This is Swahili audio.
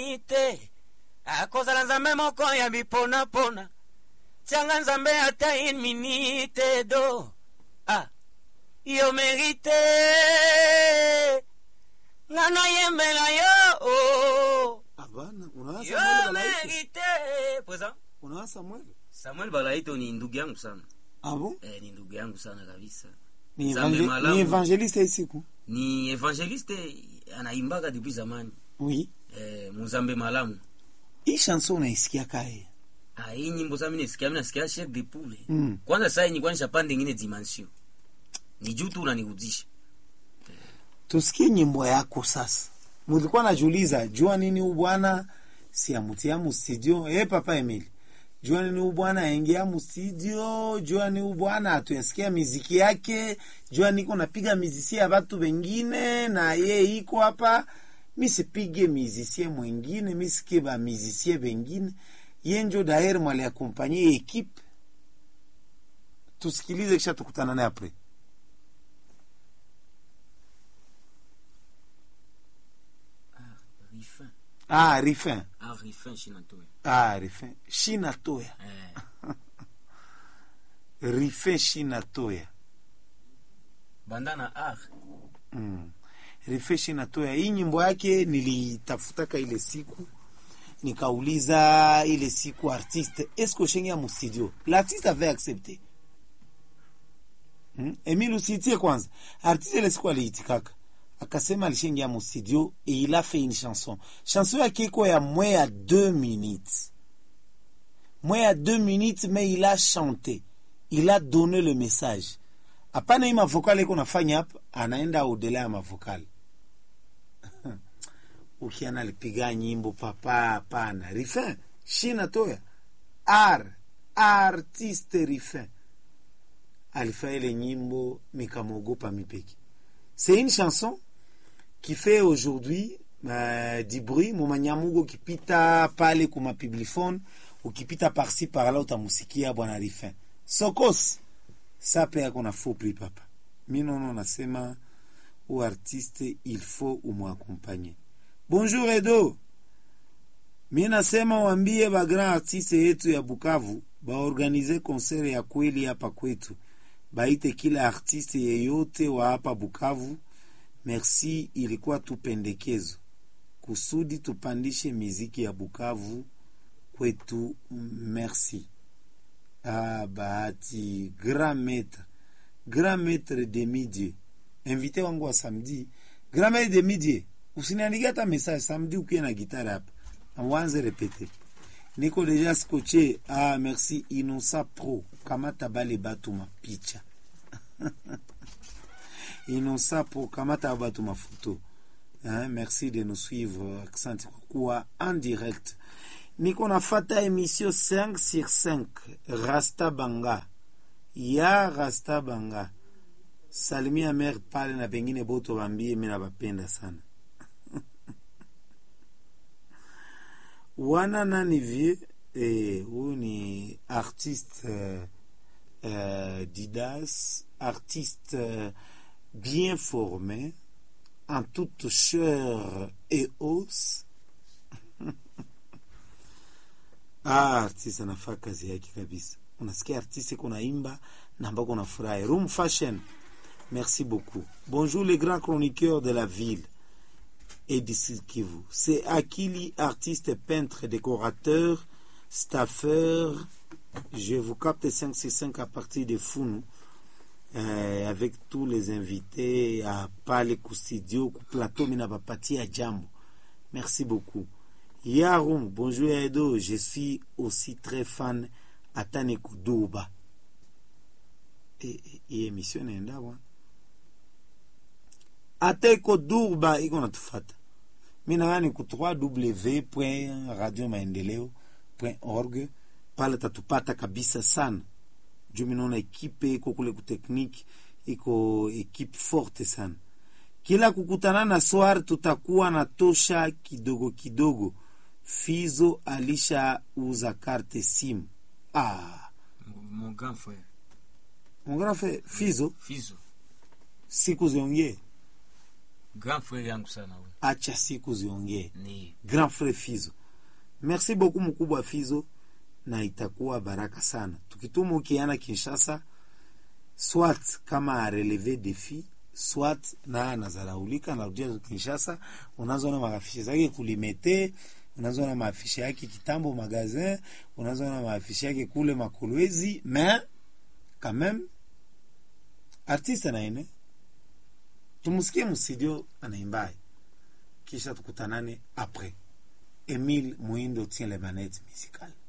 minute akozala nzambe moko ya bipona pona tianga nzambe ata une minute do yo merite ngana yembela yo Abana, unaona yo Samuel Balaito? merite poza Unaona Samuel Balaito ni ndugu yangu sana. Ah bon? Ni ndugu yangu sana kabisa. Ni evangeliste isiku? Ni evangeliste anaimbaga depuis zamani. Oui. Muzambe Malamu. Hii chanson unaisikia kae? Hii nyimbo za mimi nasikia Chef de Poule. Kwanza sasa ni kwanisha pande nyingine dimension. Ni juu tu unanirudisha. Tusikie nyimbo yako sasa. Mulikuwa najiuliza jua nini ubwana si amutia mu studio papa Emile. Jua nini ubwana aingia mu studio, jua ni ubwana atuyasikia muziki yake, jua niko napiga muziki ya watu wengine na ye iko hapa. Misipige muziki mwingine, misikie ba muziki wengine. Yenjo daher mwale akompanye equipe. Tusikilize kisha tukutana naye après. Rifin. Rifin Shinatoya. Rifin Shinatoya. Rifin Shinatoya. Bandana Rifin Shinatoya. Hii nyimbo yake nilitafutaka ile siku. Nikauliza ile siku artiste, est-ce que shengia mu studio? L'artiste avait accepté. Emile usitie kwanza. Artiste ile siku aliitikaka. Akasema alishengia mu studio et il a fait une chanson. Chanson yake iko ya moins à 2 minutes. Moins à 2 minutes, mais il a chanté. Il a donné le message. Apana hii mavokali iko nafanya hapa, anaenda au-delà ya mavokali. Ukiana alipiga nyimbo papa hapana. Rifin Shinatoya. Artiste Rifin. Alifanya ile nyimbo mikamogopa mipeki. C'est une chanson qui fait aujourd'hui du bruit. Mumanyamugo kipita pale kuma publiphone, ukipita par-ci par-là utamusikia bwana Rifin. Sokos sape yako na faux prix papa. Mimi nono nasema ou artiste il faut umwaccompagner. Bonjour Edo. Mimi nasema waambie ba grand artiste yetu ya Bukavu ba organize concert ya kweli hapa kwetu. Baite kila artiste yeyote wa hapa Bukavu. Merci, ilikuwa tupendekezo kusudi tupandishe muziki ya Bukavu kwetu. Merci. Bahati grand maître de midi. Invité wangu wa samedi. Grand maître de midi. Usiniandikia hata message samedi ukiwa na gitara hapa. Mwanze répéter. Niko deja scotché. Merci Innocent Pro. Kamata bale batu mapicha. Innocent Pro. Kamata batu mafoto. Merci de nous suivre. Accent kwa en direct. Niko nafata émission 5 sur 5. Rasta Banga. Ya Rasta Banga. Salimia mère pale na pengine boto bambie mimi nabapenda sana. Wana nani vie huyu ni artiste Didas, artiste bien formé en toute chair et os. Artiste anafaa kazi yake kabisa. Unasikia artiste kuna imba na ambako unafurahi. Room Fashion. Merci beaucoup. Bonjour les grands chroniqueurs de la ville et d'ici Kivu. C'est Akili, artiste, peintre, décorateur, staffeur. Je vous capte 565 à partir de Founou. Avec tous les invités à Palais Studio, plateau Minabapati à Djambo. Merci beaucoup. Yaroum, bonjour Edo. Je suis aussi très fan à Tanekou Douba. Et émission n'est pas bon. Ateko Durba iko natufata. Mina gani ku www.radiomaendeleo.org pale tatupata kabisa sana. Juu minaona ekipe iko kule ku technique iko ekipe forte sana. Kila kukutana na soir tutakuwa na tosha kidogo kidogo. Fizo alisha uza carte SIM. Mon grand frère. Mon grand frère Fizo. Fizo. Siku ziongee. Grand frère yangu sana huyo. Acha siku ziongee. Ni Grand frère Fizo. Merci beaucoup mkubwa Fizo, na itakuwa baraka sana. Tukituma ukiana Kinshasa, swat kama a relever défi, swat na nazaraulika na rudia Kinshasa, unazoona maafishe zake kulimete, unazoona maafishe yake kitambo magazin, unazoona maafishe yake kule Makolwezi, mais quand même artiste na ine. Tumusikie mstudio anaimbaye. Kisha tukutanane après. Emile Muindo tient les manettes musicales.